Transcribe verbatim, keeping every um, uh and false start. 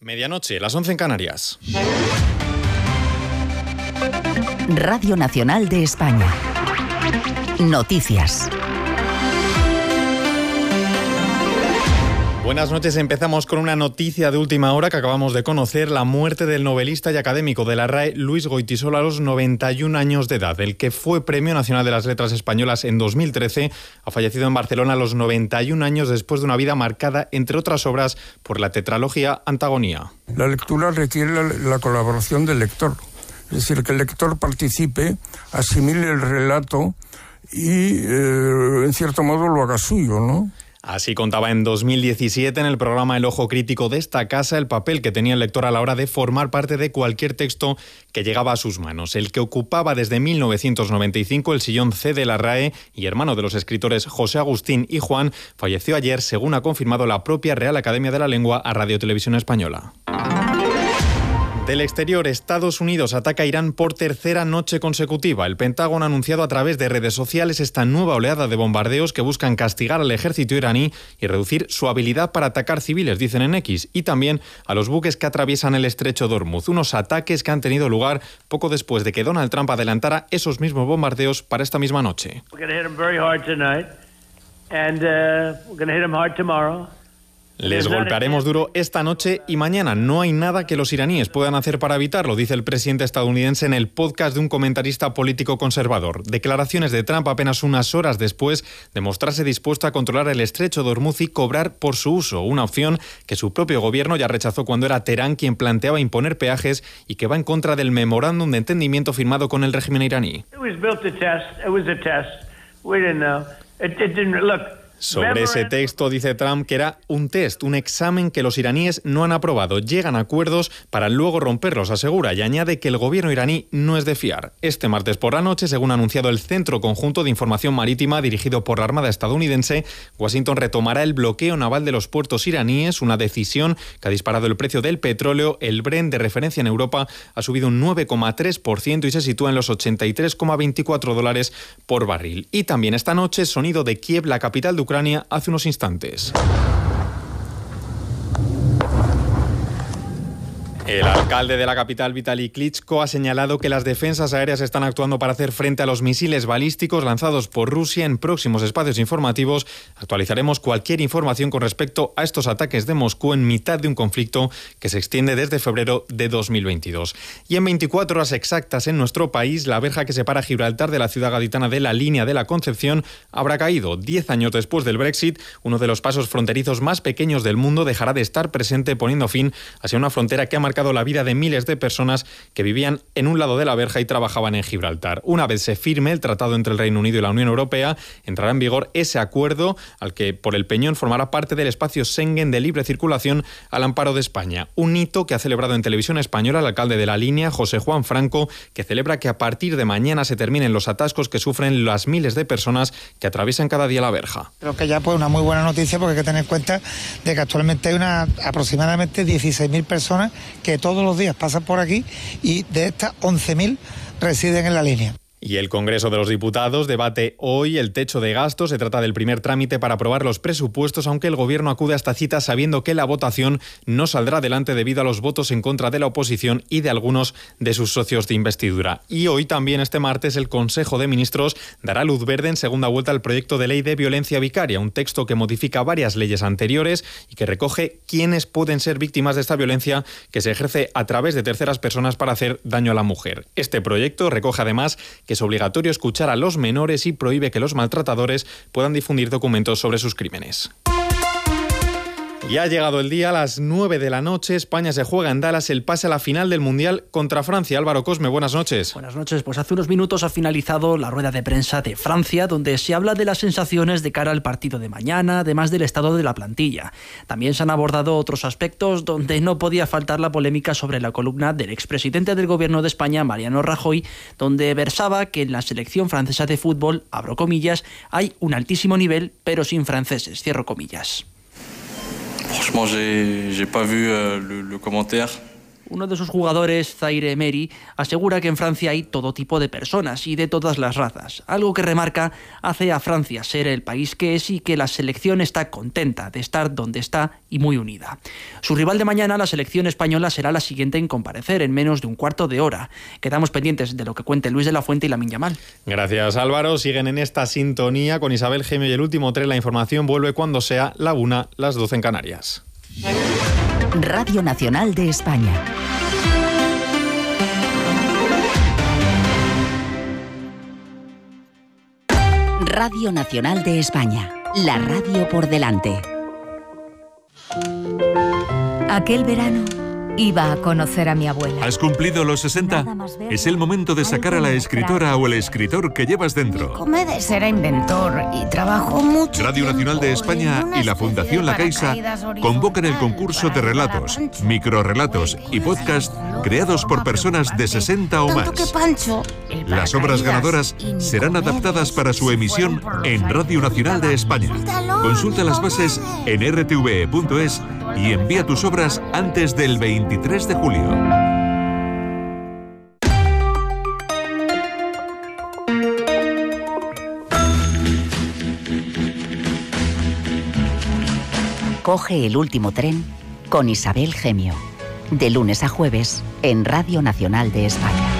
Medianoche, las once en Canarias. Radio Nacional de España. Noticias. Buenas noches, empezamos con una noticia de última hora que acabamos de conocer, la muerte del novelista y académico de la R A E, Luis Goytisolo, a los noventa y un años de edad. El que fue Premio Nacional de las Letras Españolas en dos mil trece ha fallecido en Barcelona a los noventa y un años después de una vida marcada, entre otras obras, por la tetralogía Antagonía. La lectura requiere la, la colaboración del lector, es decir, que el lector participe, asimile el relato y, eh, en cierto modo, lo haga suyo, ¿no? Así contaba en dos mil diecisiete en el programa El Ojo Crítico de esta casa el papel que tenía el lector a la hora de formar parte de cualquier texto que llegaba a sus manos. El que ocupaba desde mil novecientos noventa y cinco el sillón C de la R A E y hermano de los escritores José Agustín y Juan, falleció ayer, según ha confirmado la propia Real Academia de la Lengua a Radio Televisión Española. Del exterior, Estados Unidos ataca a Irán por tercera noche consecutiva. El Pentágono ha anunciado a través de redes sociales esta nueva oleada de bombardeos que buscan castigar al ejército iraní y reducir su habilidad para atacar civiles, dicen en X, y también a los buques que atraviesan el estrecho de Hormuz. Unos ataques que han tenido lugar poco después de que Donald Trump adelantara esos mismos bombardeos para esta misma noche. Les golpearemos duro esta noche y mañana. No hay nada que los iraníes puedan hacer para evitarlo, dice el presidente estadounidense en el podcast de un comentarista político conservador. Declaraciones de Trump apenas unas horas después de mostrarse dispuesto a controlar el estrecho de Hormuz y cobrar por su uso, una opción que su propio gobierno ya rechazó cuando era Teherán quien planteaba imponer peajes y que va en contra del memorándum de entendimiento firmado con el régimen iraní. Sobre ese texto dice Trump que era un test, un examen que los iraníes no han aprobado. Llegan a acuerdos para luego romperlos, asegura, y añade que el gobierno iraní no es de fiar. Este martes por la noche, según ha anunciado el Centro Conjunto de Información Marítima dirigido por la Armada estadounidense, Washington retomará el bloqueo naval de los puertos iraníes, una decisión que ha disparado el precio del petróleo. El Brent de referencia en Europa ha subido un nueve coma tres por ciento y se sitúa en los ochenta y tres coma veinticuatro dólares por barril. Y también esta noche, sonido de Kiev, la capital de Ucrania, Ucrania hace unos instantes. El alcalde de la capital, Vitaly Klitschko, ha señalado que las defensas aéreas están actuando para hacer frente a los misiles balísticos lanzados por Rusia. En próximos espacios informativos actualizaremos cualquier información con respecto a estos ataques de Moscú en mitad de un conflicto que se extiende desde febrero de dos mil veintidós. Y en veinticuatro horas exactas en nuestro país, la verja que separa Gibraltar de la ciudad gaditana de la Línea de la Concepción habrá caído. Diez años después del Brexit, uno de los pasos fronterizos más pequeños del mundo dejará de estar presente, poniendo fin hacia una frontera que ha marcado la vida de miles de personas que vivían en un lado de la verja y trabajaban en Gibraltar. Una vez se firme el tratado entre el Reino Unido y la Unión Europea, entrará en vigor ese acuerdo al que por el Peñón formará parte del espacio Schengen de libre circulación al amparo de España. Un hito que ha celebrado en televisión española el alcalde de la Línea, José Juan Franco, que celebra que a partir de mañana se terminen los atascos que sufren las miles de personas que atraviesan cada día la verja. Creo que ya pues una muy buena noticia, porque hay que tener en cuenta de que actualmente hay una aproximadamente dieciséis mil personas que todos los días pasan por aquí y de estas once mil residen en la línea. Y el Congreso de los Diputados debate hoy el techo de gastos. Se trata del primer trámite para aprobar los presupuestos, aunque el Gobierno acude a esta cita sabiendo que la votación no saldrá adelante debido a los votos en contra de la oposición y de algunos de sus socios de investidura. Y hoy también, este martes, el Consejo de Ministros dará luz verde en segunda vuelta al proyecto de ley de violencia vicaria, un texto que modifica varias leyes anteriores y que recoge quiénes pueden ser víctimas de esta violencia que se ejerce a través de terceras personas para hacer daño a la mujer. Este proyecto recoge además que es obligatorio escuchar a los menores y prohíbe que los maltratadores puedan difundir documentos sobre sus crímenes. Y ha llegado el día, a las nueve de la noche, España se juega en Dallas el pase a la final del Mundial contra Francia. Álvaro Cosme, buenas noches. Buenas noches, pues hace unos minutos ha finalizado la rueda de prensa de Francia, donde se habla de las sensaciones de cara al partido de mañana, además del estado de la plantilla. También se han abordado otros aspectos donde no podía faltar la polémica sobre la columna del expresidente del Gobierno de España, Mariano Rajoy, donde versaba que en la selección francesa de fútbol, abro comillas, hay un altísimo nivel, pero sin franceses, cierro comillas. Franchement, j'ai, j'ai pas vu euh, le, le commentaire. Uno de sus jugadores, Zaire Emery, asegura que en Francia hay todo tipo de personas y de todas las razas, algo que remarca hace a Francia ser el país que es y que la selección está contenta de estar donde está y muy unida. Su rival de mañana, la selección española, será la siguiente en comparecer en menos de un cuarto de hora. Quedamos pendientes de lo que cuente Luis de la Fuente y Lamine Yamal. Gracias, Álvaro. Siguen en esta sintonía con Isabel Gemio y el último tren. La información vuelve cuando sea la una, las doce en Canarias. Radio Nacional de España. Radio Nacional de España. La radio por delante. Aquel verano iba a conocer a mi abuela. ¿Has cumplido los sesenta? Es el momento de sacar a la escritora o el escritor que llevas dentro. Comedes era inventor y trabajó mucho. Radio Nacional de España y la Fundación La Caixa convocan el concurso de relatos, microrrelatos y podcast creados por personas de sesenta o más. Las obras ganadoras serán adaptadas para su emisión en Radio Nacional de España. Consulta las bases en r t v e punto es y envía tus obras antes del veintitrés de julio. Coge el último tren con Isabel Gemio. De lunes a jueves en Radio Nacional de España.